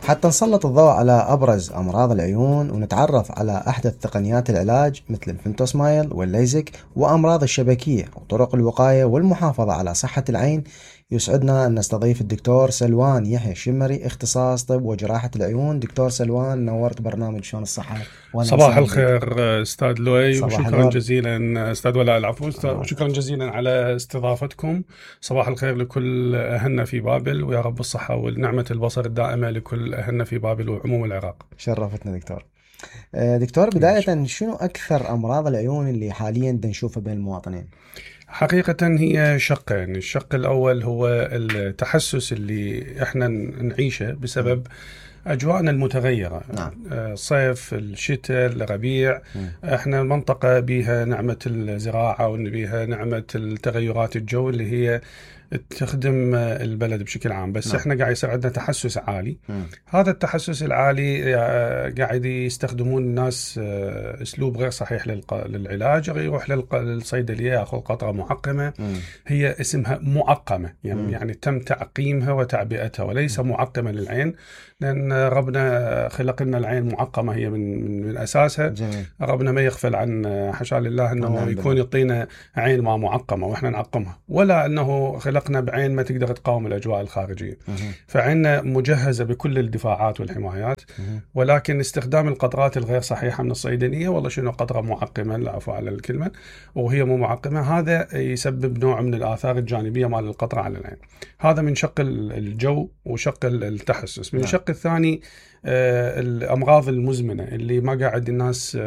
حتى نسلط الضوء على أبرز أمراض العيون ونتعرف على أحدث تقنيات العلاج مثل الفنتوسمايل والليزك وأمراض الشبكية وطرق الوقاية والمحافظة على صحة العين، يسعدنا أن نستضيف الدكتور سلوان يحيى الشمري، اختصاص طب وجراحة العيون. دكتور سلوان، نورت برنامج شلون الصحة. صباح الخير أستاذ لؤي، وشكرا الورد. جزيلا أستاذ ولاء، العفو، وشكرا جزيلا على استضافتكم. صباح الخير لكل أهلنا في بابل، ويا رب الصحة والنعمة البصر الدائمة لكل أهلنا في بابل وعموم العراق. شرفتنا دكتور. دكتور، بداية شنو أكثر أمراض العيون اللي حاليا نشوفها بين المواطنين؟ حقيقة هي شقين. الشق الأول هو التحسس اللي احنا نعيشه بسبب أجواءنا المتغيرة. نعم. صيف، الشتاء، الربيع. احنا منطقة بيها نعمة الزراعة وبيها نعمة التغيرات الجو اللي هي تخدم البلد بشكل عام، بس نعم. احنا قاعد يصير عندنا تحسس عالي. هذا التحسس العالي قاعد يستخدمون الناس اسلوب غير صحيح للعلاج. يروح للصيدلية ياخذ قطرة معقمة. هي اسمها معقمة، يعني تم تعقيمها وتعبئتها، وليس معقمة للعين، لأن ربنا خلق لنا العين معقمة هي من أساسها. جميل. ربنا ما يغفل عن حاشا لله أنه يكون يعطينا عين ما معقمة وإحنا نعقمها، ولا أنه خلقنا بعين ما تقدر تقاوم الأجواء الخارجية. فعيننا مجهزة بكل الدفاعات والحمايات، ولكن استخدام القطرات الغير صحيحة من الصيدلية، والله شنو قطرة معقمة، العفو على الكلمة، وهي مو معقمة، هذا يسبب نوع من الآثار الجانبية مال القطرة على العين. هذا من شق الجو وشق التحسس. من الشق الثاني الأمراض المزمنة اللي ما قاعد الناس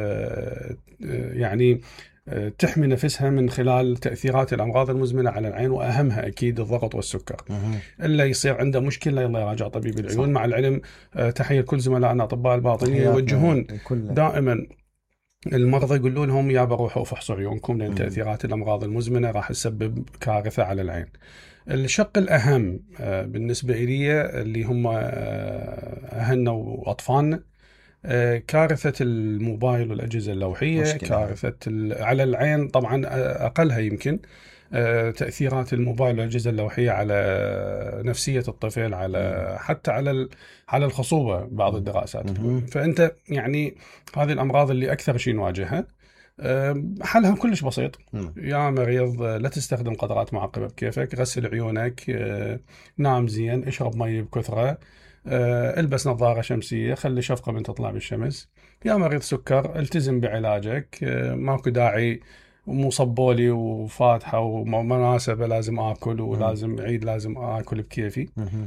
يعني تحمي نفسها من خلال تأثيرات الأمراض المزمنة على العين، وأهمها أكيد الضغط والسكر. إلا يصير عنده مشكلة يلا يراجع طبيب العيون. صح. مع العلم تحية كل زملائنا أطباء الباطنية يوجهون دائما المرضى، يقولون لهم يا بروحوا فحصوا عيونكم، لأن تأثيرات الأمراض المزمنة راح تسبب كارثة على العين. الشق الأهم بالنسبة لي اللي هم أهلنا وأطفالنا، كارثة الموبايل والأجهزة اللوحية. كارثة على العين طبعا أقلها يمكن تأثيرات الموبايل والأجهزة اللوحية على نفسية الطفل، على حتى على الخصوبة بعض الدراسات. فأنت يعني هذه الأمراض اللي أكثر شيء نواجهها، حلها كلش بسيط. يا مريض لا تستخدم قطرات معقمة بكيفك، غسل عيونك، نام زين، اشرب مي بكثرة، البس نظارة شمسية، خلي شفقة من تطلع بالشمس. يا مريض سكر التزم بعلاجك، ماكو داعي مصبولي وفاتحة ومناسبة لازم آكل، ولازم عيد لازم آكل بكيفي.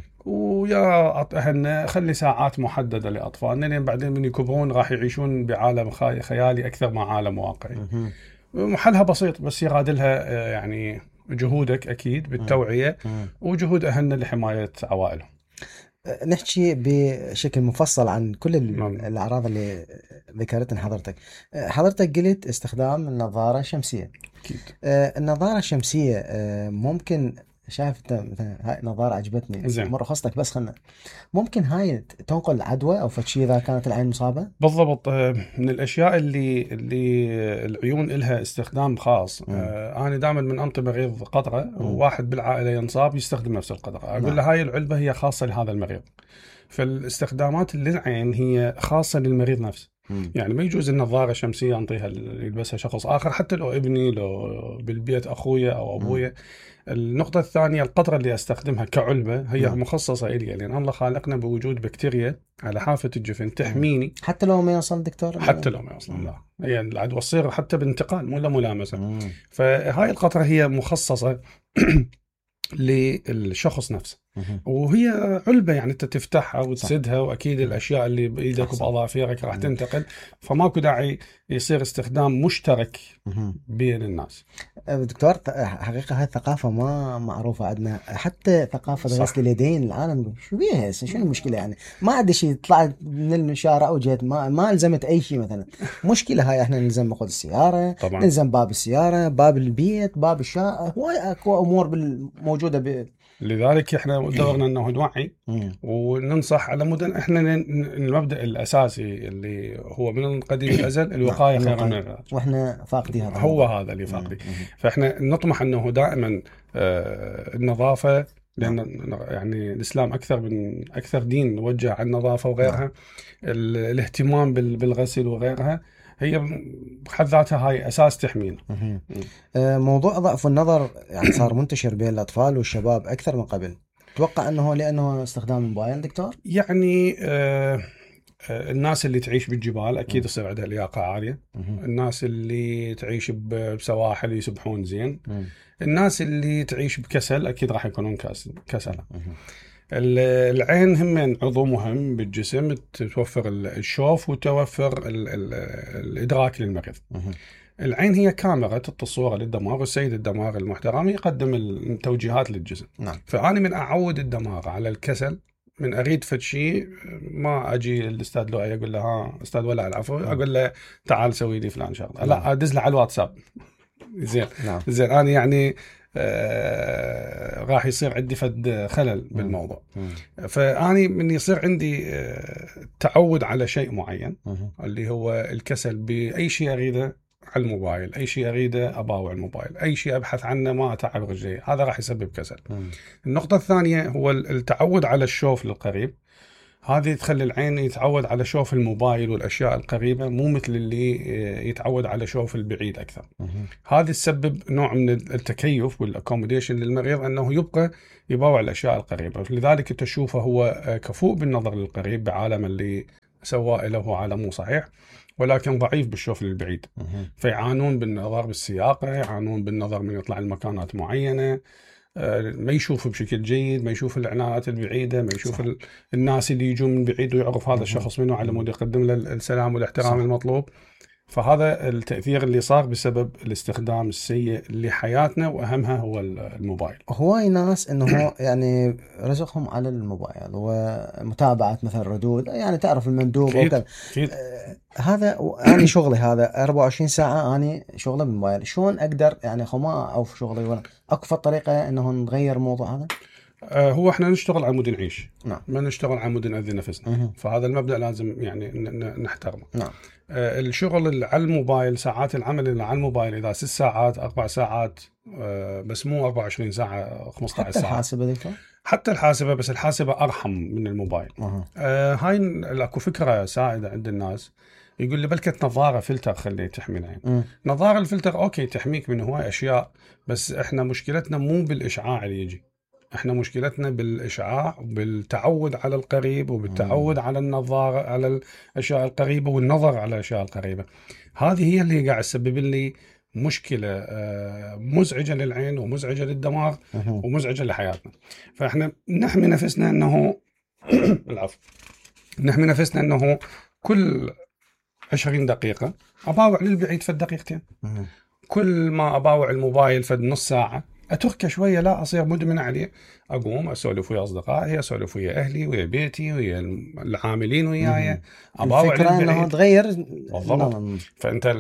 ويا أهلنا خلي ساعات محددة لأطفالنا، لأن بعدين من يكبرون راح يعيشون بعالم خيالي أكثر ما عالم واقعي. محلها بسيط، بس يغادلها يعني جهودك أكيد بالتوعية وجهود أهلنا لحماية عوائلهم. نحكي بشكل مفصل عن كل الأعراض اللي ذكرتها حضرتك. حضرتك قلت استخدام النظارة الشمسية. أكيد. النظارة الشمسية ممكن، شايف مثلا هاي نظارة عجبتني زين. مرة خصتك، بس خلنا ممكن هاي تنقل عدوى أو فشي إذا كانت العين مصابة؟ بالضبط. من الأشياء اللي العيون إلها استخدام خاص. أنا دائما من أنطي مريض قطرة وواحد بالعائلة ينصاب يستخدم نفس القطرة، أقول له هاي العلبة هي خاصة لهذا المريض. فالاستخدامات للعين هي خاصة للمريض نفسه. يعني ما يجوز النظارة الشمسية أنطيها يلبسها شخص آخر، حتى لو ابني، لو بالبيت أخويا أو أبويا. النقطة الثانية، القطرة اللي أستخدمها كعلبة هي مخصصة إلي، لأن الله خالقنا بوجود بكتيريا على حافة الجفن تحميني. حتى لو ما يوصل دكتور؟ حتى لو ما يوصل، لا، يعني العدوى تصير حتى بانتقال مو ملامسة. فهاي القطرة هي مخصصة للشخص نفسه، وهي علبة يعني انت تفتحها وتسدها، واكيد الاشياء اللي بايدك وباظافرك راح تنتقل، فماكو داعي يصير استخدام مشترك بين الناس. دكتور، حقيقة هاي الثقافة ما معروفة عندنا، حتى ثقافة غسل اليدين العالم شو بيها، شو المشكلة يعني؟ ما عندي شيء، طلعت من الشارع وجهت ما لزمت اي شيء مثلا. مشكلة هاي، احنا نلزم مقود السيارة طبعا، نلزم باب السيارة، باب البيت، باب الشقة، هواي اكو امور موجودة لذلك احنا دورنا انه نوعي وننصح على مدن. احنا المبدأ الاساسي اللي هو من قديم الازل، الوقاية خير من العلاج، واحنا فاقدين هذا، هو هذا اللي فاقدين. فاحنا نطمح انه دائما النظافة لأن يعني الإسلام أكثر دين وجه على النظافة وغيرها. الاهتمام بالغسل وغيرها هي بحد ذاتها هاي أساس تحمينا. موضوع ضعف النظر يعني صار منتشر بين الأطفال والشباب أكثر من قبل. تتوقع أنه لأنه استخدام الموبايل دكتور؟ يعني الناس اللي تعيش بالجبال أكيد يصير عندها لياقة عالية. الناس اللي تعيش بسواحل يسبحون زين. الناس اللي تعيش بكسل أكيد راح يكونون كسلة. العين هم عضو مهم بالجسم، توفر الشوف وتوفر الإدراك للمريض. العين هي كاميرا الصورة للدماغ، والسيد الدماغ المحترم يقدم التوجيهات للجسم. فأنا من أعود الدماغ على الكسل، من أريد فد شيء ما أجي الأستاذ لؤي أقول له ها أستاذ ولا العفو، أقول له تعال سوي لي فلان شغلة، لا أدز له على الواتساب. زين زين أنا يعني راح يصير عندي فد خلل بالموضوع. فأني من يصير عندي تعود على شيء معين اللي هو الكسل بأي شيء أريده على الموبايل، أي شيء أريده أباوع الموبايل، أي شيء أبحث عنه ما أتعب رجلي، هذا راح يسبب كسل. النقطة الثانية هو التعود على الشوف للقريب. هذه تخلي العين يتعود على شوف الموبايل والأشياء القريبة، مو مثل اللي يتعود على شوف البعيد أكثر. هذه تسبب نوع من التكيف والأكوموديشن للمريض، أنه يبقى يباوع الأشياء القريبة. لذلك تشوفه هو كفؤ بالنظر للقريب بعالم اللي سواء له عالم مو صحيح، ولكن ضعيف بالشوف للبعيد. فيعانون بالنظر بالسياقة، يعانون بالنظر من يطلع المكانات معينة، ما يشوف بشكل جيد، ما يشوف الإعلانات البعيدة، ما يشوف الناس اللي يجون من بعيد ويعرف هذا الشخص منه على مود يقدم له السلام والاحترام المطلوب. فهذا التأثير اللي صار بسبب الاستخدام السيء لحياتنا، وأهمها هو الموبايل. هواي ناس إنه يعني رزقهم على الموبايل ومتابعة مثلا ردود، يعني تعرف المندوب وكذا. هذا أنا شغلي هذا 24 ساعة أنا شغله بالموبايل. شلون أقدر يعني ما أوف شغلي ولا أكفى طريقة إنه نغير الموضوع هذا؟ هو احنا نشتغل على مود نعيش، ما نشتغل على مود نأذي نفسنا. فهذا المبدأ لازم يعني نحترمه. الشغل على الموبايل، ساعات العمل اللي على الموبايل إذا 6 ساعات 4 ساعات، بس مو 24 ساعة 15 حتى ساعة. الحاسبة دكتور؟ حتى الحاسبة، بس الحاسبة أرحم من الموبايل. هاي أكو فكرة سائدة عند الناس، يقول لي بلكت نظارة فلتر خليه تحمي العين. نظارة الفلتر أوكي تحميك من هواي أشياء، بس إحنا مشكلتنا مو بالإشعاع اللي يجي، إحنا مشكلتنا بالإشعاع وبالتعود على القريب، وبالتعود على النظارة على الأشياء القريبة والنظر على الأشياء القريبة. هذه هي اللي قاعد تسبب لي مشكلة مزعجة للعين ومزعجة للدماغ ومزعجة لحياتنا. فإحنا نحمي نفسنا أنه العفو، نحمي نفسنا أنه كل 20 دقيقة أباوع للبعيد فد دقيقتين، كل ما أباوع الموبايل فد نص ساعة أتركه شوية، لا أصير مدمن عليه. أقوم أسولف ويا أصدقائي، أسولف ويا أهلي ويا بيتي ويا العاملين وياي، أباوع للبعيد. إنه تغير بالضبط. فأنت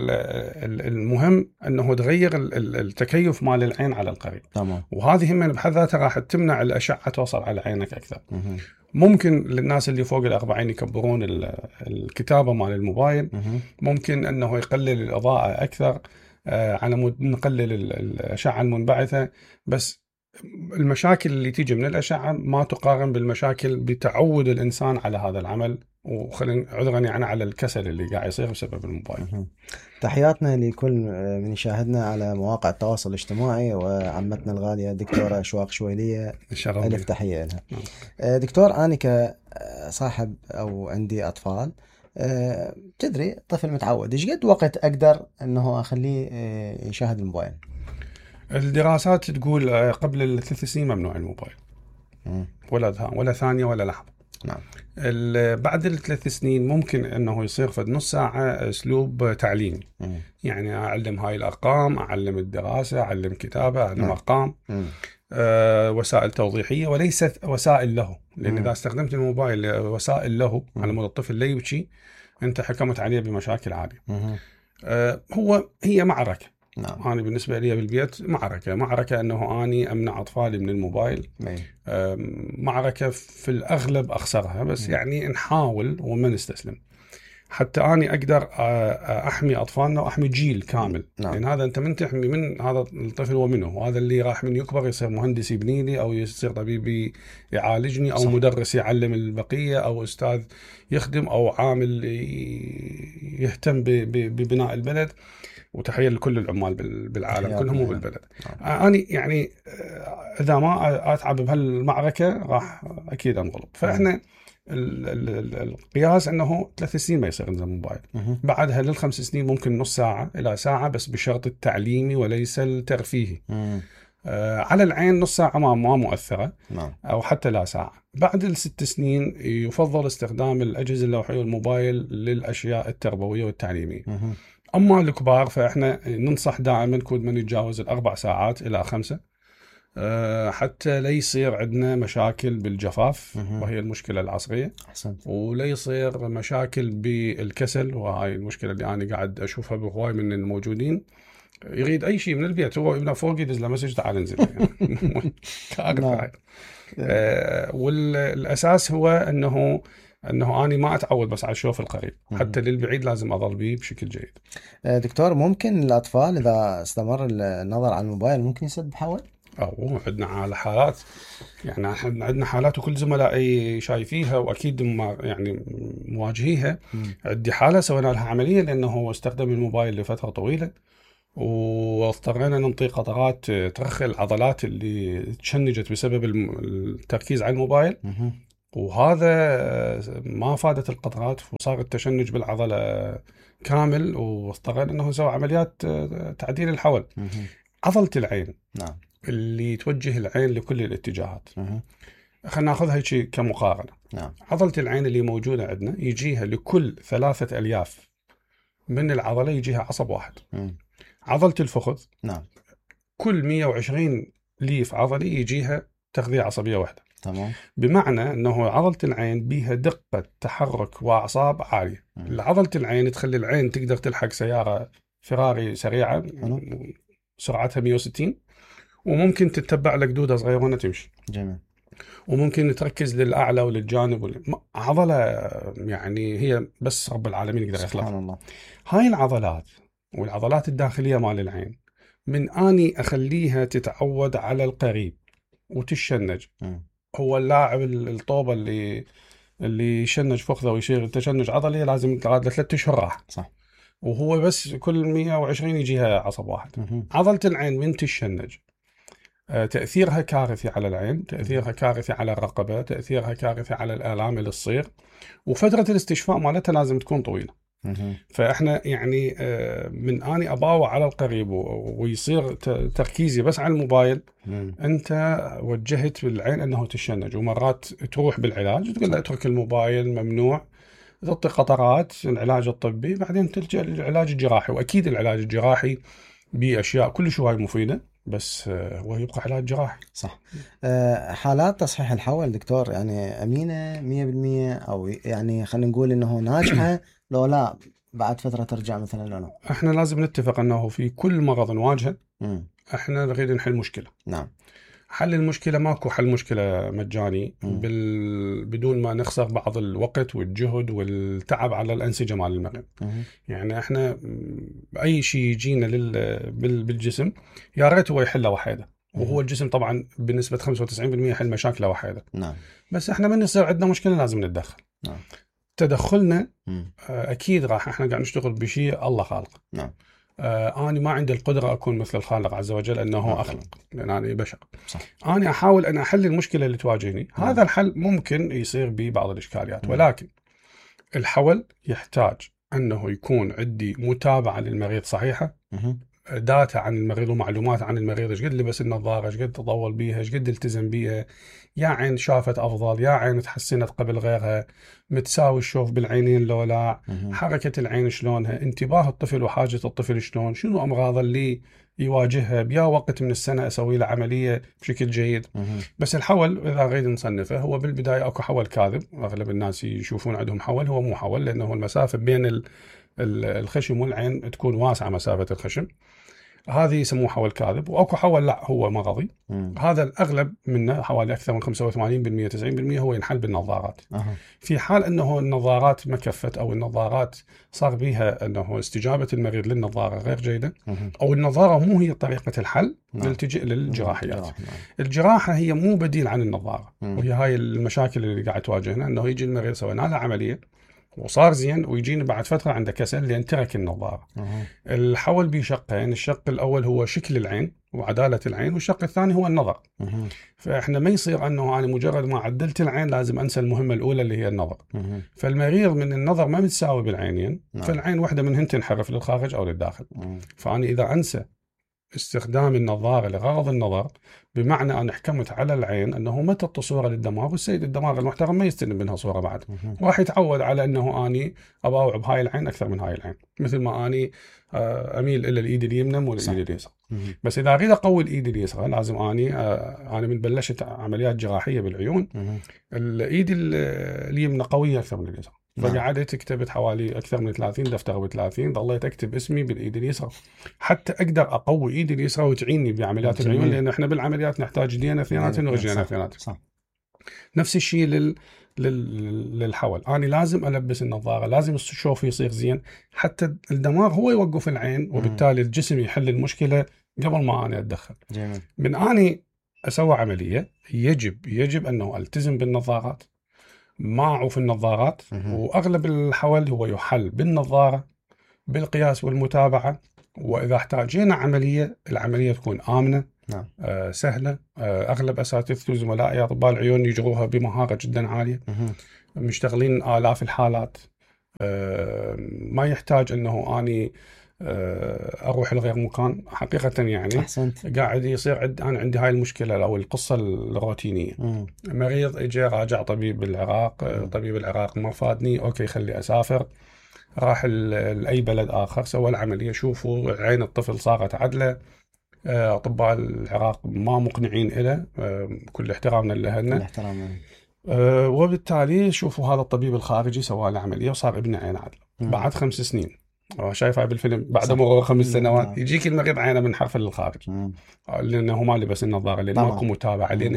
المهم أنه تغير التكيف مال العين على القريب. تمام. وهذه هم بحد ذاتها راح تمنع الأشعة توصل على عينك أكثر. ممكن للناس اللي فوق ال40 يكبرون الكتابة مال الموبايل، ممكن أنه يقلل الإضاءة أكثر، على مود نقلل الأشعة المنبعثة. بس المشاكل اللي تيجي من الأشعة ما تقارن بالمشاكل بتعود الإنسان على هذا العمل، وخلينا عذرا يعني على الكسل اللي قاعد يصير بسبب الموبايل. تحياتنا لكل من يشاهدنا على مواقع التواصل الاجتماعي، وعمتنا الغالية دكتورة أشواق شويلية، ألف تحية لها. دكتور، أنا كصاحب أو عندي أطفال، تدري طفل متعود، إيش قد وقت أقدر أنه أخليه يشاهد الموبايل؟ الدراسات تقول قبل 3 سنين ممنوع الموبايل، ولا ثانية ولا لحظة. نعم. بعد 3 سنين ممكن أنه يصير في نص ساعة أسلوب تعليمي. يعني أعلم هاي الأرقام، أعلم الدراسة، أعلم كتابة، أعلم أرقام، وسائل توضيحية وليست وسائل له. لأن إذا استخدمت الموبايل وسائل له على مود الطفل لا يبكي، أنت حكمت عليه بمشاكل عالية. هي معركة. نعم. أنا بالنسبة لي بالبيت معركة أنه أني أمنع أطفالي من الموبايل. معركة في الأغلب أخسرها، بس يعني نحاول وما نستسلم. حتى اني اقدر احمي اطفالنا واحمي جيل كامل. نعم. لان هذا انت من تحمي من هذا الطفل ومنه، وهذا اللي راح من يكبر يصير مهندس يبني لي، او يصير طبيب يعالجني، او صح. مدرس يعلم البقيه، او استاذ يخدم، او عامل يهتم ببناء البلد. وتحية لكل العمال بالعالم كلهم وبالبلد. أنا يعني إذا ما أتعب بهالمعركة راح أكيد أنغلب. فإحنا القياس أنه 3 سنين ما يصير ننزل موبايل، بعدها لل5 سنين ممكن نص ساعة إلى ساعة، بس بشرط التعليمي وليس الترفيهي. على العين نص ساعة ما مؤثرة، أو حتى لا ساعة. بعد ال6 سنين يفضل استخدام الأجهزة اللوحية والموبايل للأشياء التربوية والتعليمية. أما الكبار فإحنا ننصح دائما كود ما يتجاوز 4 ساعات إلى 5، حتى لا يصير عندنا مشاكل بالجفاف وهي المشكلة العصرية، ولا يصير مشاكل بالكسل، وهاي المشكلة اللي أنا قاعد أشوفها بهواي من الموجودين. يريد أي شيء من البيت، هو ابنه فوق يدز له مسج تعال انزل. والأساس هو أنه أنا ما أتعود بس على الشوف القريب، حتى للبعيد لازم أظل به بشكل جيد. دكتور، ممكن الأطفال إذا استمر النظر على الموبايل ممكن يسبب حول؟ عندنا على حالات، يعني احنا عندنا حالات وكل زملائي شايفيها واكيد يعني مواجهيها. عندي حاله سوينا لها عمليه لانه استخدم الموبايل لفتره طويله، واضطرينا ننطي قطرات ترخي العضلات اللي تشنجت بسبب التركيز على الموبايل، وهذا ما فادت القطرات وصار التشنج بالعضله كامل، واضطرينا انه نسوي عمليات تعديل الحول. عضله العين نعم اللي توجه العين لكل الاتجاهات، خلينا ناخذها هيك كمقارنة. نعم. عضلة العين اللي موجودة عندنا يجيها لكل 3 ألياف من العضلة يجيها عصب واحد. عضلة الفخذ نعم كل 120 ليف عضلي يجيها تغذية عصبية واحدة. تمام. بمعنى أنه عضلة العين بيها دقة تحرك وأعصاب عالية. عضلة العين تخلي العين تقدر تلحق سيارة فيراري سريعة سرعتها 160، وممكن تتبع لك دودة صغيرة وأنا تمشي. جميل. وممكن تركز للأعلى وللجانب عضلة يعني هي بس رب العالمين يقدر يخلقها. سبحان الله. هاي العضلات والعضلات الداخلية مال العين من أني أخليها تتعود على القريب وتشنج. هو اللاعب الطوبة اللي يشنج فخذه ويصير تشنج عضلي لازم يقعد له 3 أشهر راح. صح. وهو بس كل 120 يجيها عصب واحد. عضلة العين من تشنج تأثيرها كارثي على العين، تأثيرها كارثي على الرقبة، تأثيرها كارثي على الآلام اللي تصير، وفترة الاستشفاء مالتها لازم تكون طويلة. فإحنا يعني من أني أباوع على القريب ويصير تركيزي بس على الموبايل، أنت وجهت بالعين أنه تشنج، ومرات تروح بالعلاج تقول له اترك الموبايل ممنوع، تعطي قطرات العلاج الطبي، بعدين تلجأ للعلاج الجراحي. وأكيد العلاج الجراحي بأشياء كل شوي مفيدة، بس هو يبقى علاج جراحي. صح. حالات تصحيح الحول دكتور يعني أمينة 100%، أو يعني خلينا نقول إنه ناجحة لو لا بعد فترة ترجع مثلا لو لا؟ احنا لازم نتفق أنه في كل مرض نواجهه احنا نريد نحل مشكلة. نعم. حل المشكلة ماكو حل مشكلة مجاني بدون ما نخسر بعض الوقت والجهد والتعب على الأنسجة مال المريض. يعني احنا أي شيء يجينا بالجسم يا ريت هو يحله وحيده، وهو الجسم طبعا بنسبة 95% يحل مشاكله وحيده. نعم. بس احنا من يصير عندنا مشكلة لازم نتدخل. نعم. تدخلنا أكيد احنا قاعد نشتغل بشيء الله خالق. نعم. أنا ما عندي القدرة أكون مثل الخالق عز وجل أنه أخلق، لأن أنا بشر. صح. أنا أحاول أن أحل المشكلة اللي تواجهني. هذا الحل ممكن يصير ببعض الإشكاليات، ولكن الحول يحتاج أنه يكون عندي متابعة للمريض صحيحة، داتا عن المريض ومعلومات عن المريض، ايش قد لبس النظارة، ايش قد تطول بيها، ايش قد التزم بيها، يا عين شافت أفضل، يا عين تحسنت قبل غيرها، متساوي الشوف بالعينين لو لا، حركة العين شلونها، انتباه الطفل وحاجة الطفل شلون، شنو أمراض اللي يواجهها، بيا وقت من السنة أسوي له عملية بشكل جيد. بس الحول إذا نريد نصنفه هو بالبداية أكو حول كاذب، أغلب الناس يشوفون عندهم حول، هو مو حول، لأنه المسافة بين الخشم والعين تكون واسعة مسافة الخشم. هذه يسموه حول كاذب، واكو حول لا هو مرضي. هذا الاغلب منه حوالي اكثر من 85% 90% هو ينحل بالنظارات. في حال انه النظارات ما كفت، او النظارات صار بها انه استجابه المريض للنظاره غير جيده، او النظاره مو هي طريقه الحل، نلتجئ للجراحيات. الجراحه هي مو بديل عن النظاره، وهي هاي المشاكل اللي قاعد تواجهنا، انه يجي المريض سوينا له عمليه وصار زين، ويجينا بعد فترة عنده كسل لأن ترك النظارة. الحول بشقين، الشق الأول هو شكل العين وعدالة العين، والشق الثاني هو النظر. فإحنا ما يصير أنه أنا مجرد ما عدلت العين لازم أنسى المهمة الأولى اللي هي النظر. فالمريض من النظر ما متساوي بالعينين، فالعين واحدة منهن تنحرف للخارج أو للداخل. فأنا إذا أنسى استخدام النظارة لغرض النظر، بمعنى أن حكمت على العين أنه متى صورة للدماغ، والسيد الدماغ المحترم ما يستلم منها صورة بعد، راح يتعود على أنه أني أباوع بهاي العين أكثر من هاي العين، مثل ما أني أميل إلى الإيد اليمنى مو الإيد اليسرى. بس إذا أريد أقوي الإيد اليسرى لازم أنا من بلشت عمليات جراحية بالعيون، الإيد اليمنى قوية أكثر من اليسرى. فقعدت كتبت حوالي أكثر من 30 دفتر ب30، ضليت أكتب اسمي بالإيد اليسرى حتى أقدر أقوي إيدي اليسرى وتعيني بعمليات العيون، لأن إحنا بالعمليات نحتاج دينا اثنيناتهم ورجلين اثنيناتهم. نفس الشيء للحول، أنا لازم ألبس النظارة، لازم الشوف يصير زين حتى الدماغ هو يوقف العين، وبالتالي الجسم يحل المشكلة قبل ما أنا أتدخل. من أني أسوي عملية يجب أنه ألتزم بالنظارات، ما أعوف النظارات، وأغلب الحول هو يحل بالنظارة بالقياس والمتابعة. وإذا احتاجينا العملية تكون آمنة، سهلة. أغلب أساتذتي وزملائي أطباء العيون يجروها بمهارة جدا عالية، مشتغلين آلاف الحالات. ما يحتاج أنه أني أروح لغير مكان حقيقة. يعني أحسنت. قاعد يصير أنا عندي هاي المشكلة أو القصة الروتينية. مريض إجا راجع طبيب بالعراق، طبيب العراق ما فادني، أوكي خلي أسافر، راح لأي بلد آخر، سوى العملية، شوفوا عين الطفل صارت عدلة. أطباء العراق ما مقنعين إله، كل احترامنا لأهلنا، وبالتالي شوفوا هذا الطبيب الخارجي سوى له عملية وصار ابن عين عدلة بعد 5 سنين. شايفها بالفيلم بعد مرور 5 سنوات يجيك المريض عينه منحرفة للخارج، لأنه ما لبس النظارة، لأنه ماكو متابعة، لأن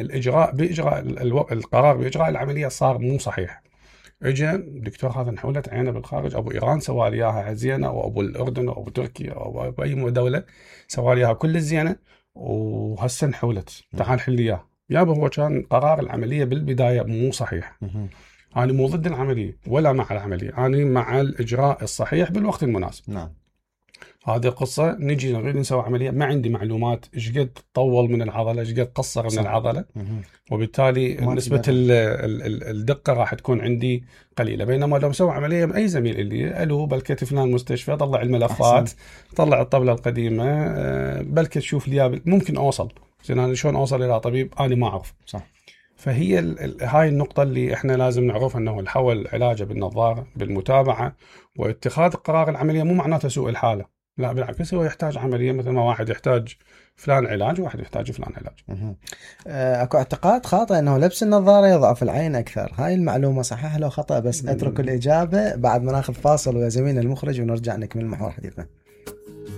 القرار بإجراء العملية صار مو صحيح. اجى دكتور هذا انحولت عينه بالخارج، ابو ايران سوى لي اياها زينه، او ابو الاردن، او ابو تركيا، او ابو اي دوله سوى لي اياها كل الزينه، وهسه انحولت، تعال حل لي اياها. يابا هو كان قرار العمليه بالبدايه مو صحيح. انا مو ضد العمليه ولا مع العمليه، انا مع الاجراء الصحيح بالوقت المناسب. نعم. هذه القصة، نجي نريد نسوي عملية، ما عندي معلومات ايش قد طول من العضلة، ايش قد قصر من العضلة، وبالتالي نسبة الدقة راح تكون عندي قليلة. بينما لو مسوي عملية من أي زميل اللي ألو بلكة فلان مستشفى، طلع الملفات، طلع الطبلة القديمة، بلكة تشوف لي ممكن أوصل. زين أنا شلون أوصل إلى طبيب أنا ما أعرف. صح. فهي هاي النقطة اللي إحنا لازم نعرف، أنه الحول علاجه بالنظارة، بالمتابعة، واتخاذ قرار العملية مو معناته سوء الحالة، لا بالعكس، هو يحتاج عملية مثل ما واحد يحتاج فلان علاج وواحد يحتاج فلان علاج. اكو اعتقاد خاطئ انه لبس النظارة يضعف العين اكثر، هاي المعلومة صحيحة لو خطأ؟ بس اترك الإجابة بعد ما ناخذ فاصل ويا زميلنا المخرج ونرجع نكمل محور حديثنا.